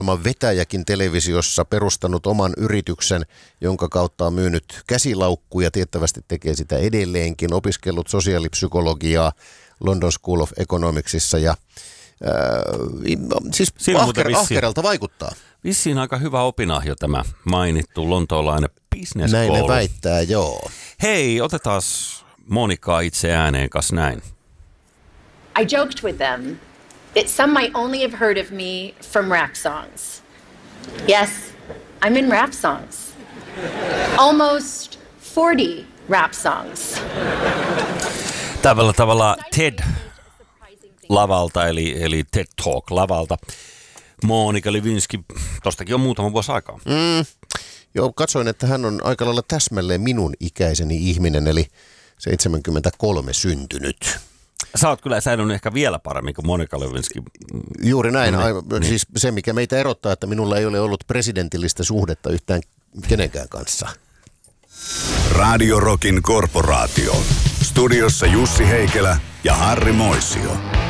vetäjäkin televisiossa, perustanut oman yrityksen, jonka kautta on myynyt käsilaukkuja, tiettävästi tekee sitä edelleenkin, opiskellut sosiaalipsykologiaa London School of Economicsissa ja siis ahkeralta vaikuttaa. Vissiin aika hyvä opinahjo tämä mainittu lontoolainen business Näin school. ne väittää, joo. Hei, otetaan Monika itse ääneen kas näin. I joked with them that some might only have heard of me from rap songs. Yes, I'm in rap songs. Almost 40 rap songs. Tällä tavalla TED-lavalta, eli TED Talk-lavalta. Monika Lewinsky, tostakin on muutama vuosi aikaa. Joo, katsoin, että hän on aika lailla täsmälleen minun ikäiseni ihminen, eli 73 syntynyt. Sä oot kyllä säilynyt ehkä vielä paremmin kuin Monika Lewinsky. Juuri näin. Siis se, mikä meitä erottaa, että minulla ei ole ollut presidentillistä suhdetta yhtään kenenkään kanssa. Radio Rockin korporaatio. Studiossa Jussi Heikelä ja Harri Moisio.